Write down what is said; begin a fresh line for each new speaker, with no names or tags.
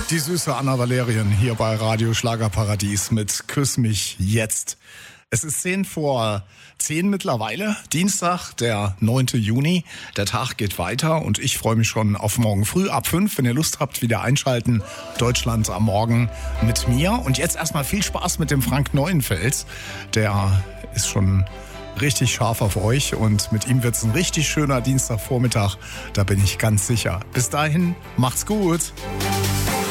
Die süße Anna Valerien hier bei Radio Schlagerparadies mit Küss mich jetzt. Es ist 10:10 mittlerweile, Dienstag, der 9. Juni. Der Tag geht weiter und ich freue mich schon auf morgen früh ab 5, wenn ihr Lust habt, wieder einschalten. Deutschland am Morgen mit mir. Und jetzt erstmal viel Spaß mit dem Frank Neuenfels. Der ist schon richtig scharf auf euch und mit ihm wird's ein richtig schöner Dienstagvormittag. Da bin ich ganz sicher. Bis dahin, macht's gut.